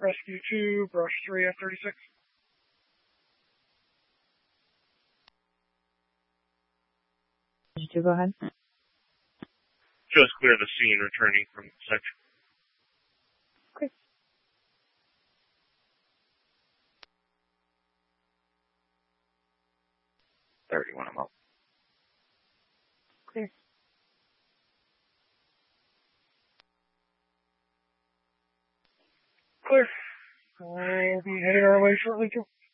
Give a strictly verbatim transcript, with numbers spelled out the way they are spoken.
Rescue two, Brush three F thirty-six. two, go ahead. Just clear the scene, returning from section. Okay. thirty-one, I'm up. Clear. Clear. I'll be heading our way shortly, too.